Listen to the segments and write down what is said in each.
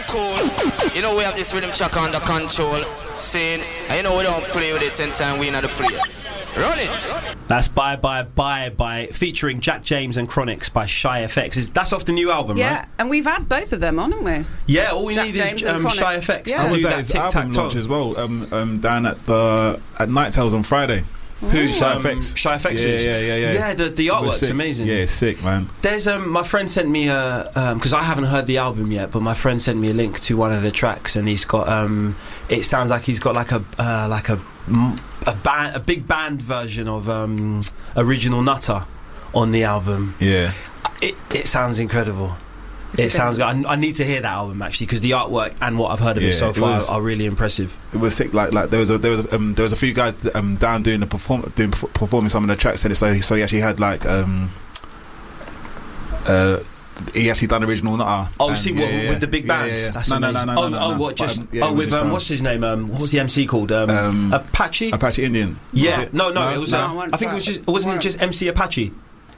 cool. You know we have this rhythm track under control. Saying, and you know we don't play with it 10 times we in the place. Run it. That's Bye Bye Bye by featuring Jack James and Chronix by Shy FX. That's off the new album, right? Yeah, and we've had both of them on, haven't we? Yeah, all we Jack need James is and Chronix. Shy FX Yeah. to do was at that his tic album tac launch toe. as well, down at Night Tales on Friday. Who's Shy FX? Shy FX Yeah, is? yeah. Yeah, the artwork's sick. amazing. Yeah, it's sick, man. There's my friend sent me a because I haven't heard the album yet, but my friend sent me a link to one of the tracks, and he's got it sounds like he's got like a big band version of Original Nutter on the album. Yeah, it sounds incredible. It sounds good. I need to hear that album actually, because the artwork and what I've heard of it so far are really impressive. It was sick. Like there was a few guys down doing performing some of the tracks. So he actually had like he actually done Original Nutter. Oh, see what with the big band? Yeah. That's No. What just with what's his name? What was the MC called? Apache Indian. Yeah, no, it was. No, I think it was just. Wasn't it just MC Apache?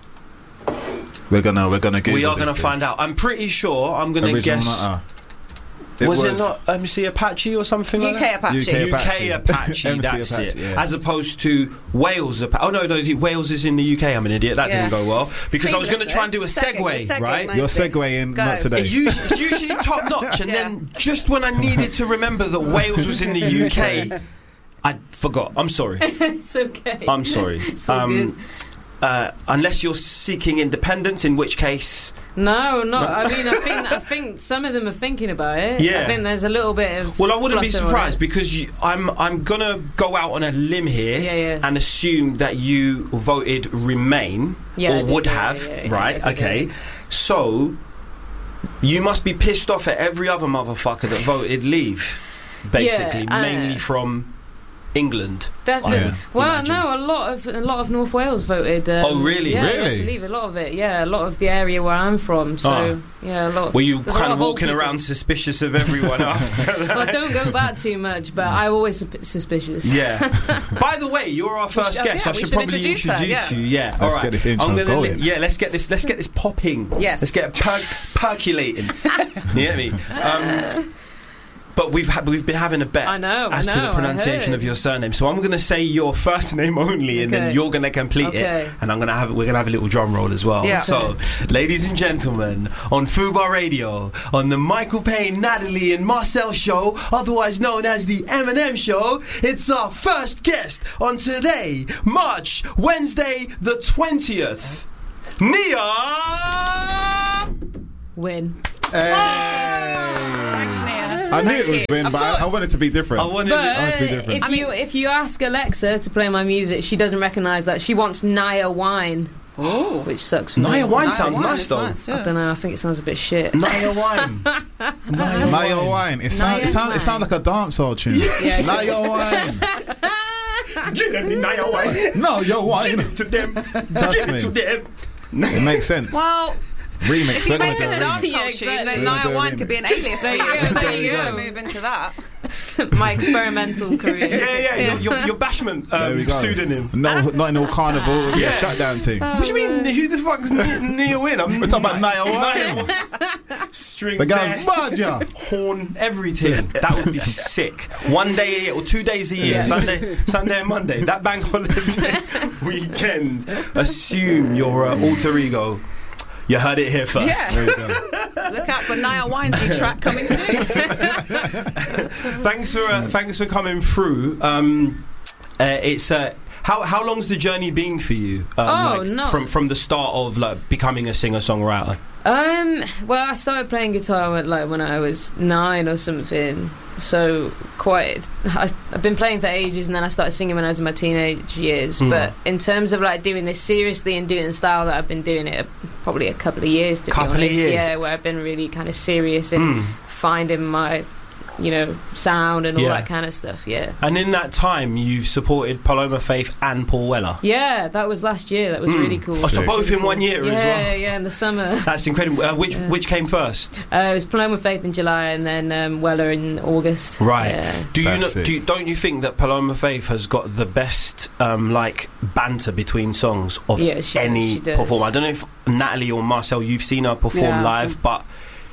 We're gonna Google We are gonna this find out. I'm pretty sure. I'm gonna Original guess. Nutter. Was it not MC Apache or something like that? Apache. UK Apache, that's Apache, it. yeah. As opposed to Wales Apache. Oh, no, Wales is in the UK. I'm an idiot. That didn't go well. Because I was going to try and do a segue, right? You're segueing, not today. It's usually top notch, and then just when I needed to remember that Wales was in the UK, I forgot. I'm sorry. It's okay. I'm sorry. It's all good. Unless you're seeking independence, in which case... No. I mean, I think some of them are thinking about it. Yeah. I think there's a little bit of. Well, I wouldn't be flutter on surprised it. because I'm gonna go out on a limb here and assume that you voted Remain or would have, right? Okay, so you must be pissed off at every other motherfucker that voted Leave, basically, mainly from England. Definitely. Well, no, a lot of North Wales voted. Oh, really? Yeah, Really? to leave a lot of it. Yeah, a lot of the area where I'm from. So yeah, a lot. Were you there's a kind lot of old walking people. around suspicious of everyone after that? Well, don't go back too much, but I'm always suspicious. Yeah. By the way, you're our first guest. I should probably introduce you. Yeah. Let's get this intro going. Yeah, let's get this popping. Yes. Let's get it percolating. You get me? But we've been having a bet as to the pronunciation of your surname. So I'm going to say your first name only, and then you're going to complete it. And we're going to have a little drum roll as well. Yeah. So, ladies and gentlemen, on Fubar Radio, on the Michael Payne, Natalie, and Marcel show, otherwise known as the M&M show, it's our first guest on today, Wednesday the 20th, Nia Win. I knew it was Win, but I wanted to be different. I wanted to be different. If you ask Alexa to play my music, she doesn't recognise that. She wants Naya Wine. Which sucks for me. Naya Wine sounds nice though. I don't know, I think it sounds a bit shit. Naya Wine. Naya Wine. It sounds like a dancehall tune. Yeah. Naya Wine. Naya Wine. No, your wine. To them. Trust me. To them. It makes sense. Well, Remix. if you We're gonna make do a a remix. dancehall tune, then We're Naya gonna do a Wine could be an alias for you. There you go. Move into that. My experimental career. Yeah. Your Bashment There we go. pseudonym. No, not in all carnival. It would be a shutdown team. What do you mean? Who the fuck's Nia Win? We're talking about Naya Wine. String The guy's vest, bad, yeah. horn, everything. That would be sick. 1 day a year or 2 days a year. Sunday and Monday. That bank holiday weekend. Assume your alter ego. You heard it here first. Yeah. There we go. Look out for Naya Wine's new track coming soon. Thanks for coming through. It's how long's the journey been for you? From the start of like becoming a singer-songwriter. Well, I started playing guitar when I was 9 or something. So I've been playing for ages, and then I started singing when I was in my teenage years. But in terms of like doing this seriously and doing the style that I've been doing it, probably a couple of years to be honest. Yeah, where I've been really kind of serious in finding my sound and all that kind of stuff. Yeah. And in that time, you've supported Paloma Faith and Paul Weller. Yeah, that was last year. That was really cool. Oh, so both in 1 year as well. Yeah, in the summer. That's incredible. Which came first? It was Paloma Faith in July, and then Weller in August. Right. Yeah. Don't you think that Paloma Faith has got the best banter between songs of any performer? I don't know if Natalie or Marcel, you've seen her perform live, but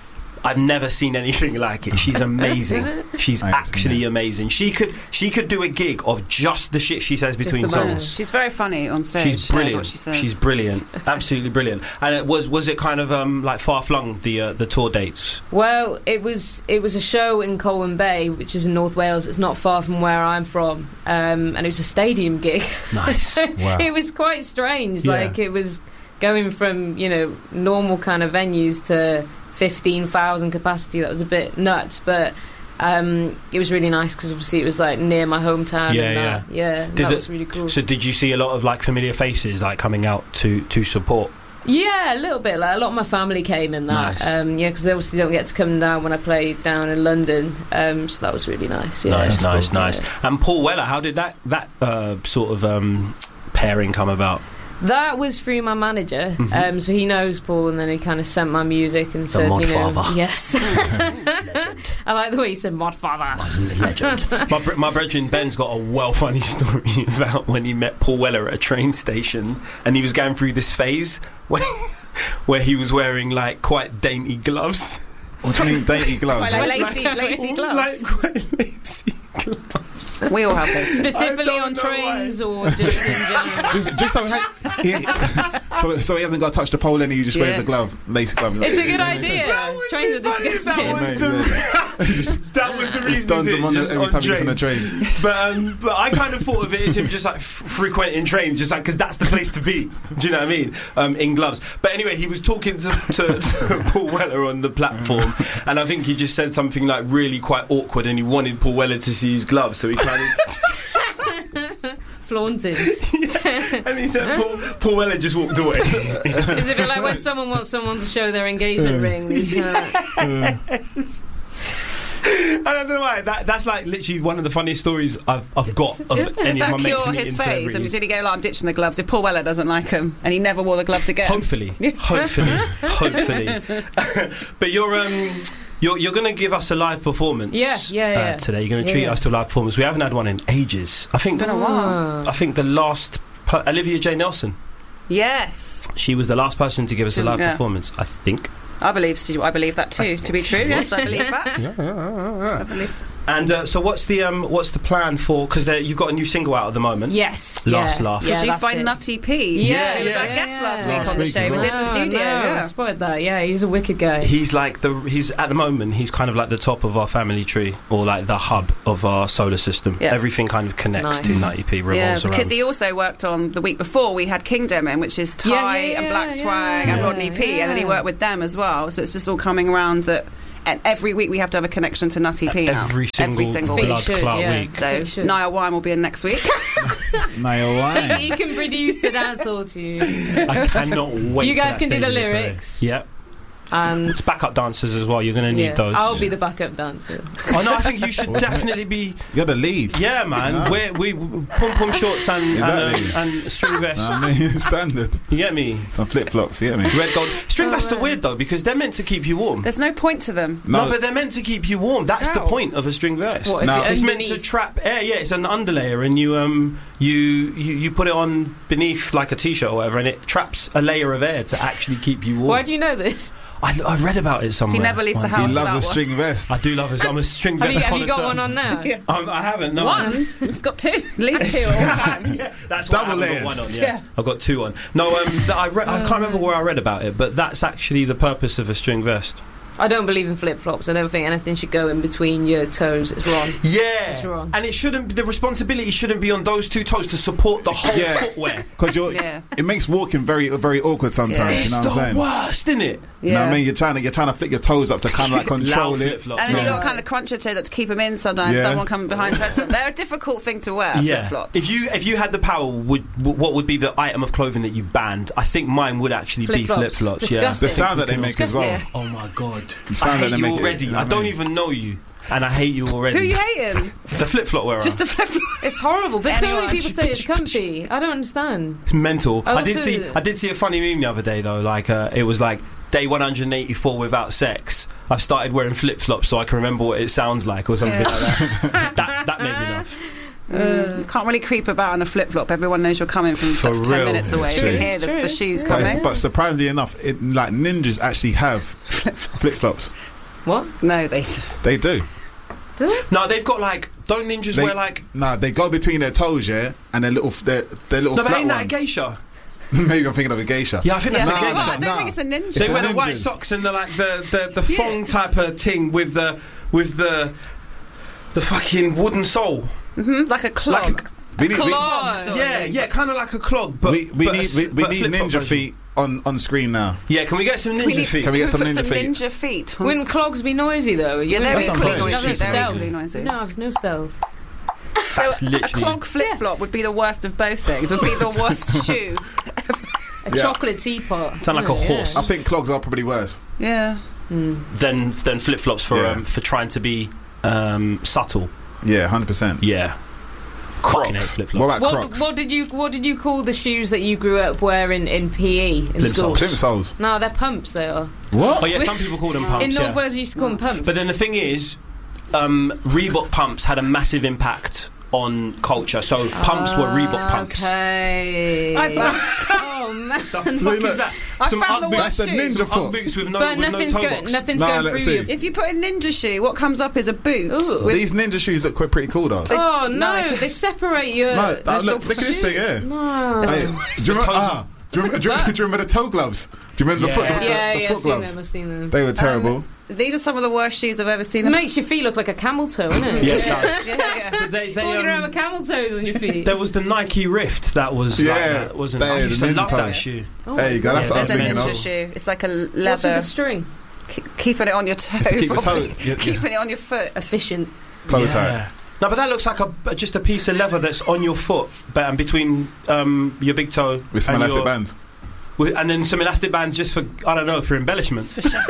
I've never seen anything like it. She's amazing. She's actually amazing. She could do a gig of just the shit she says between songs. She's very funny on stage. She's brilliant. What she says. She's brilliant. Absolutely brilliant. And it was it kind of like far flung, the tour dates? Well, it was a show in Colwyn Bay, which is in North Wales. It's not far from where I'm from, and it was a stadium gig. Nice. So wow. It was quite strange. Yeah. Like, it was going from, you know, normal kind of venues to 15,000 capacity. That was a bit nuts, but it was really nice because obviously it was like near my hometown. That was really cool. So did you see a lot of like familiar faces like coming out to support? Yeah, a little bit. Like, a lot of my family came in that. Nice. Because they obviously don't get to come down when I play down in London. So that was really nice. Yeah. Nice. Yeah. And Paul Weller, how did that sort of pairing come about? That was through my manager. So he knows Paul, and then he kind of sent my music and said, you know, Modfather. yes. I like the way he said Modfather. Legend. my brethren Ben's got a funny story about when he met Paul Weller at a train station, and he was going through this phase where he was wearing like quite dainty gloves. What do you mean dainty gloves? Like lacy gloves. Like quite lacy gloves. We all have those. Specifically on trains or just in general? just so he hasn't got to touch the pole and he just wears a glove, lacy glove. It's a good idea. Trains are disgusting. That was the reason. Duns him on every time he gets on a train. But I kind of thought of it as him just like frequenting trains, just like because that's the place to be. Do you know what I mean? In gloves. But anyway, he was talking to Paul Weller on the platform, and I think he just said something like really quite awkward, and he wanted Paul Weller to see his gloves, so he kind of flaunting. And he said Paul Weller just walked away. Is it a bit like when someone wants someone to show their engagement ring? I don't know why. That's like literally one of the funniest stories I've got of any of my mates meeting his celebrities. phase? I mean, did he go, like, I'm ditching the gloves if Paul Weller doesn't like them, and he never wore the gloves again? Hopefully. But you're going to give us a live performance. Yeah. Today you're going to treat us to a live performance. We haven't had one in ages. I think it's been a while. I think the last Olivia J. Nelson. Yes. She was the last person to give us a live performance, I think. I believe that too, to be true. Yes, I believe that. Yeah. I believe. And so what's the plan for? Because you've got a new single out at the moment. Yes. Last Laugh. Produced by Nutty P. Yeah, he was our guest last week on the show. He was in the studio. I spotted that. Yeah, he's a wicked guy. He's like he's at the moment he's kind of like the top of our family tree, or like the hub of our solar system. Yeah. Everything kind of connects to Nutty P, revolves around. Because he also worked on the week before. We had Kingdom in, which is Ty and Black Twang and Rodney P, and then he worked with them as well. So it's just all coming around that. And every week we have to have a connection to Nutty P now. Every single blood clot week. So Niall Wine will be in next week. Niall Wine. He can produce the dancehall to you. I cannot wait. You guys for can do the stage lyrics. Yep. And it's backup dancers as well. You're going to need those. I'll be the backup dancer. Oh no, I think you should definitely be. You're the lead. Yeah, man. Yeah. We pom shorts and string vests. I mean, standard. You get me? Some flip flops. You get me? Red gold string vests are weird though because they're meant to keep you warm. There's no point to them. No, but they're meant to keep you warm. That's the point of a string vest. What, it's meant to trap air. Yeah, it's an underlayer, and you put it on beneath like a t-shirt or whatever, and it traps a layer of air to actually keep you warm. Why do you know this? I read about it somewhere. He never leaves the house. He loves a without string vest. I do love it. I'm a string vest. Have you got one on now? I haven't. No. One. It's got two. At least two. That's double why I haven't got one on. Yeah. I've got two on. No, I can't remember where I read about it, but that's actually the purpose of a string vest. I don't believe in flip-flops. I don't think anything should go in between your toes. It's wrong. Yeah. It's wrong. And it shouldn't. The responsibility shouldn't be on those two toes to support the whole footwear. Because it makes walking very, very awkward sometimes. It's you know what I'm saying? the worst, isn't it? You know what I mean? You're trying to flick your toes up to kind of like control it. And then you got to kind of crunch your toe to keep them in sometimes. Someone coming behind them. They're a difficult thing to wear, flip-flops. If you had the power, what would be the item of clothing that you banned? I think mine would actually be flip-flops. Disgusting. The sound that they make as well. Oh my God. The sound that they make already. I don't even know you. And I hate you already. Who are you hating? The flip-flop wearer. Just the flip-flop. It's horrible. But so many people say it's comfy. I don't understand. It's mental. I did see a funny meme the other day though. Like it was like day 184 without sex. I've started wearing flip-flops so I can remember what it sounds like or something like that. That made me laugh. You can't really creep about in a flip-flop. Everyone knows you're coming from 10 minutes away. You can hear the shoes coming. But surprisingly enough, like ninjas actually have flip-flops. What? No, they do. Do they? No, they've got like. Don't ninjas wear like? No, they go between their toes, yeah, and their little No, but flat ain't that a ones. geisha? Maybe I'm thinking of a geisha. Yeah, I think that's a geisha. I don't think it's a ninja. They wear the ninjas. white socks and the thong type of thing with the fucking wooden sole. Like a clog. Yeah, kind of like a clog. But we need ninja version. feet on screen now. Yeah, can we get some ninja feet? Can we get some put ninja feet? feet? Wouldn't clogs be noisy though? Yeah, they're That's what I'm really saying. noisy. They're Stealth. really noisy. No stealth. That's So a literally. clog flip-flop would be the worst of both things. Would be the worst shoe. A chocolate teapot. Sound like a horse. I think clogs are probably worse. Yeah. Than flip flops for trying to be subtle. Yeah, 100%. Yeah. Fucking hate Crocs. flip What flops. about Crocs? What did you call the shoes that you grew up wearing in PE in Plimsolls. school? Plimsolls. No, they're pumps. They are. What? Oh yeah, some people call them pumps. In North Yeah. Wales, you used to call them pumps. But then the thing is, Reebok pumps had a massive impact on culture. So pumps were Reebok pumps. Okay. I Oh man. The fuck is that? I Some found the Ugg worst boots. That's the shoes. ninja Ugg foot. boots with no But with nothing's no toe going. box. Nothing's Nah, going let's through see. you. If you put a ninja shoe, what comes up is a boot. Ooh. with- These ninja shoes look quite pretty cool though. Oh No, no, they separate your. No, there's look the- at this thing, yeah. No. Hey, do you remember the toe gloves? Do you remember the foot Yeah, the I've foot seen gloves? them. I've seen them. They were terrible. These are some of the worst shoes I've ever seen. It makes your feet look like a camel toe, isn't it? Yes, it does. Yeah. But they, Walking around with camel toes on your feet. there was the Nike Rift that was like Yeah, that, wasn't it? they- I used the to ninja love that toe. shoe. Oh. There you go. That's Yeah, what I was There's a thinking ninja of. shoe. It's like a What's with leather. the string? Keeping it on your toe. Just to keep the toe, probably. yeah, Keeping it on your foot. Efficient. toe tight. No, but that looks like just a piece of leather that's on your foot, but and between your big toe With some and elastic your, bands. and then some elastic bands just for I don't know for embellishment.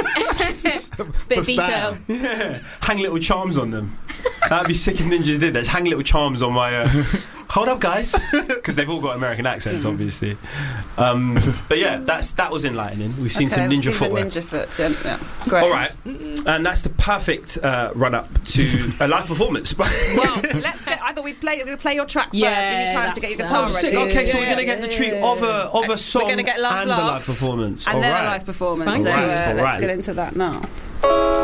Bit For style. detail. Yeah, hang little charms on them. That'd be sick if ninjas did that. Just hang little charms on my. Hold up, guys, because they've all got American accents, obviously. But yeah, that was enlightening. We've seen some ninja footwear. Ninja foot. Yeah. Great. All right, and that's the perfect run up to a live performance. Well, let's get. I thought we'd play your track first. Yeah, Give you time to get your that's guitar so ready. sick. Okay, so we're going to get the treat of a song We're going to get Love and a Love live performance. and All then right. a live performance. Thank So you. let's All right. get into that now.